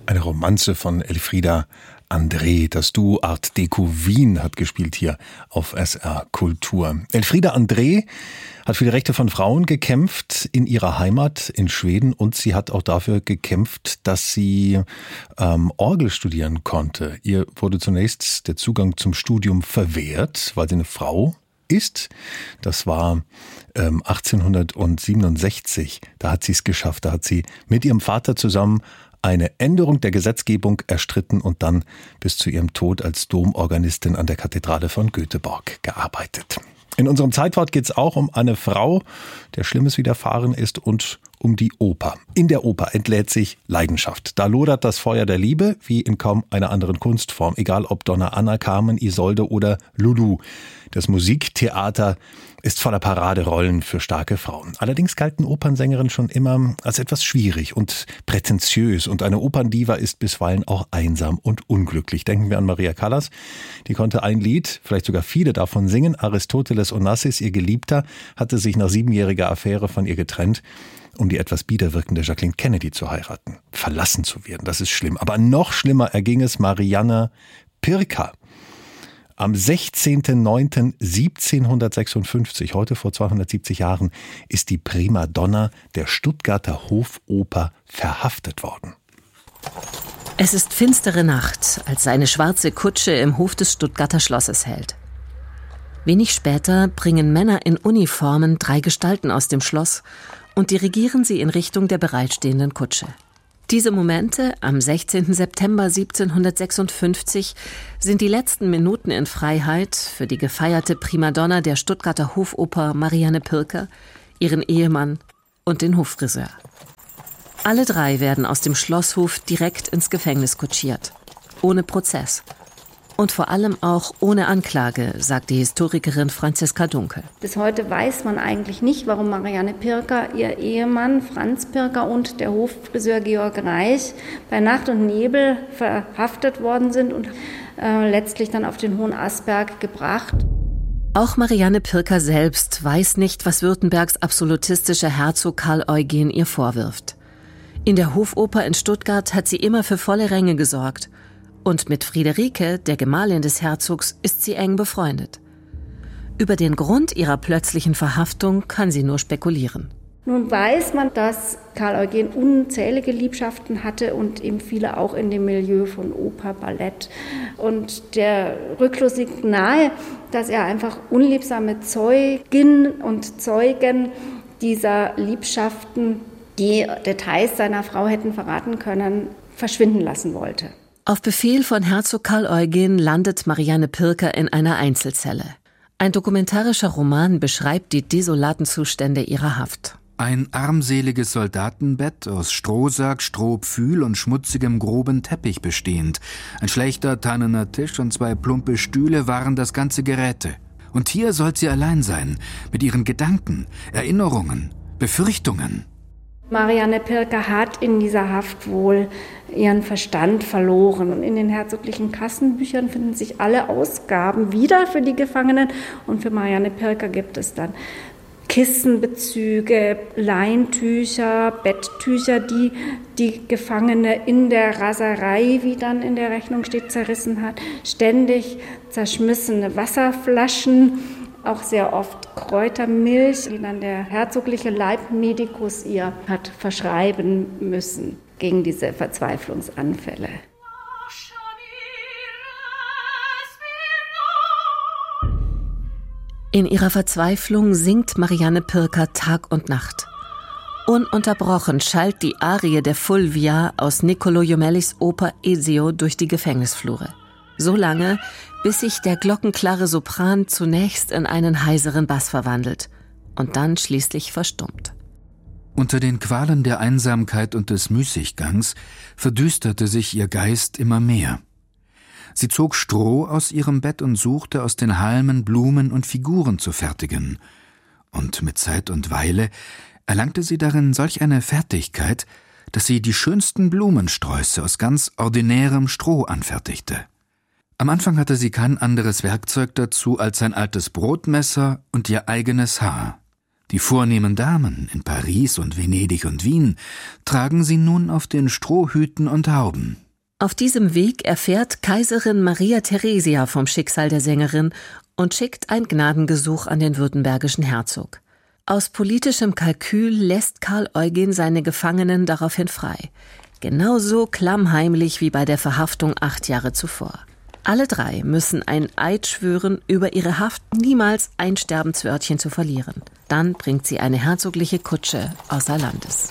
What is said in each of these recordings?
Eine Romanze von Elfriede André. Das Duo Art Deco Wien hat gespielt hier auf SR Kultur. Elfriede André hat für die Rechte von Frauen gekämpft in ihrer Heimat in Schweden und sie hat auch dafür gekämpft, dass sie Orgel studieren konnte. Ihr wurde zunächst der Zugang zum Studium verwehrt, weil sie eine Frau ist. Das war 1867. Da hat sie es geschafft. Da hat sie mit ihrem Vater zusammen eine Änderung der Gesetzgebung erstritten und dann bis zu ihrem Tod als Domorganistin an der Kathedrale von Göteborg gearbeitet. In unserem Zeitwort geht es auch um eine Frau, der Schlimmes widerfahren ist, und um die Oper. In der Oper entlädt sich Leidenschaft. Da lodert das Feuer der Liebe, wie in kaum einer anderen Kunstform, egal ob Donna Anna, Carmen, Isolde oder Lulu. Das Musiktheater ist voller Paraderollen für starke Frauen. Allerdings galten Opernsängerinnen schon immer als etwas schwierig und prätentiös. Und eine Operndiva ist bisweilen auch einsam und unglücklich. Denken wir an Maria Callas. Die konnte ein Lied, vielleicht sogar viele davon singen. Aristoteles Onassis, ihr Geliebter, hatte sich nach 7-jähriger Affäre von ihr getrennt, um die etwas bieder wirkende Jacqueline Kennedy zu heiraten. Verlassen zu werden, das ist schlimm. Aber noch schlimmer erging es Marianne Pirker. Am 16.09.1756, heute vor 270 Jahren, ist die Primadonna der Stuttgarter Hofoper verhaftet worden. Es ist finstere Nacht, als seine schwarze Kutsche im Hof des Stuttgarter Schlosses hält. Wenig später bringen Männer in Uniformen 3 Gestalten aus dem Schloss und dirigieren sie in Richtung der bereitstehenden Kutsche. Diese Momente am 16. September 1756 sind die letzten Minuten in Freiheit für die gefeierte Primadonna der Stuttgarter Hofoper Marianne Pirker, ihren Ehemann und den Hoffriseur. Alle 3 werden aus dem Schlosshof direkt ins Gefängnis kutschiert, ohne Prozess. Und vor allem auch ohne Anklage, sagt die Historikerin Franziska Dunkel. Bis heute weiß man eigentlich nicht, warum Marianne Pirker, ihr Ehemann Franz Pirker und der Hoffriseur Georg Reich bei Nacht und Nebel verhaftet worden sind und letztlich dann auf den Hohen Asberg gebracht. Auch Marianne Pirker selbst weiß nicht, was Württembergs absolutistischer Herzog Karl Eugen ihr vorwirft. In der Hofoper in Stuttgart hat sie immer für volle Ränge gesorgt. Und mit Friederike, der Gemahlin des Herzogs, ist sie eng befreundet. Über den Grund ihrer plötzlichen Verhaftung kann sie nur spekulieren. Nun weiß man, dass Karl Eugen unzählige Liebschaften hatte und eben viele auch in dem Milieu von Oper, Ballett. Und der Rückschluss liegt nahe, dass er einfach unliebsame Zeugin und Zeugen dieser Liebschaften, die Details seiner Frau hätten verraten können, verschwinden lassen wollte. Auf Befehl von Herzog Karl Eugen landet Marianne Pirker in einer Einzelzelle. Ein dokumentarischer Roman beschreibt die desolaten Zustände ihrer Haft. Ein armseliges Soldatenbett aus Strohsack, Strohpfühl und schmutzigem, groben Teppich bestehend. Ein schlechter, tannener Tisch und 2 plumpe Stühle waren das ganze Geräte. Und hier sollte sie allein sein, mit ihren Gedanken, Erinnerungen, Befürchtungen. Marianne Pirker hat in dieser Haft wohl ihren Verstand verloren. Und in den herzoglichen Kassenbüchern finden sich alle Ausgaben wieder für die Gefangenen. Und für Marianne Pirker gibt es dann Kissenbezüge, Leintücher, Betttücher, die die Gefangene in der Raserei, wie dann in der Rechnung steht, zerrissen hat. Ständig zerschmissene Wasserflaschen, auch sehr oft Kräutermilch, die dann der herzogliche Leibmedikus ihr hat verschreiben müssen gegen diese Verzweiflungsanfälle. In ihrer Verzweiflung singt Marianne Pirker Tag und Nacht. Ununterbrochen schallt die Arie der Fulvia aus Niccolò Jomellis Oper Esio durch die Gefängnisflure. So lange, bis sich der glockenklare Sopran zunächst in einen heiseren Bass verwandelt und dann schließlich verstummt. Unter den Qualen der Einsamkeit und des Müßiggangs verdüsterte sich ihr Geist immer mehr. Sie zog Stroh aus ihrem Bett und suchte aus den Halmen Blumen und Figuren zu fertigen. Und mit Zeit und Weile erlangte sie darin solch eine Fertigkeit, dass sie die schönsten Blumensträuße aus ganz ordinärem Stroh anfertigte. Am Anfang hatte sie kein anderes Werkzeug dazu als ein altes Brotmesser und ihr eigenes Haar. Die vornehmen Damen in Paris und Venedig und Wien tragen sie nun auf den Strohhüten und Hauben. Auf diesem Weg erfährt Kaiserin Maria Theresia vom Schicksal der Sängerin und schickt ein Gnadengesuch an den württembergischen Herzog. Aus politischem Kalkül lässt Karl Eugen seine Gefangenen daraufhin frei. Genauso klammheimlich wie bei der Verhaftung 8 Jahre zuvor. Alle 3 müssen ein Eid schwören, über ihre Haft niemals ein Sterbenswörtchen zu verlieren. Dann bringt sie eine herzogliche Kutsche außer Landes.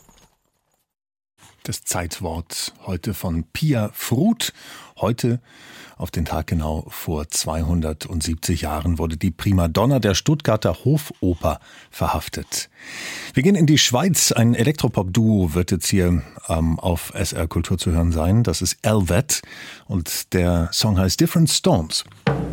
Das Zeitwort heute von Pia Fruth. Heute, auf den Tag genau vor 270 Jahren, wurde die Primadonna der Stuttgarter Hofoper verhaftet. Wir gehen in die Schweiz. Ein Elektropop-Duo wird jetzt hier auf SR Kultur zu hören sein. Das ist Elvet und der Song heißt Different Storms.